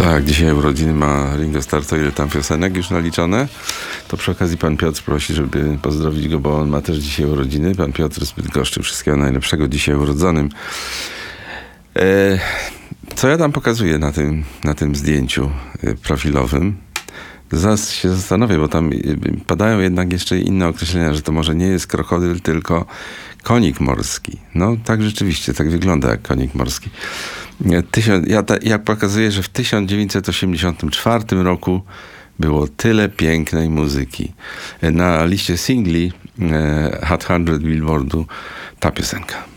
Tak, dzisiaj urodziny ma Ringo Starr, to ile tam piosenek już naliczone. To przy okazji pan Piotr prosi, żeby pozdrowić go, bo on ma też dzisiaj urodziny. Pan Piotr z Bydgoszczy, wszystkiego najlepszego dzisiaj urodzonym. Co ja tam pokazuję na tym zdjęciu profilowym? Zaraz się zastanowię, bo tam padają jednak jeszcze inne określenia, że to może nie jest krokodyl, tylko konik morski. No tak rzeczywiście, tak wygląda jak konik morski. Ja pokazuję, że w 1984 roku było tyle pięknej muzyki. Na liście singli Hot 100 Billboardu ta piosenka.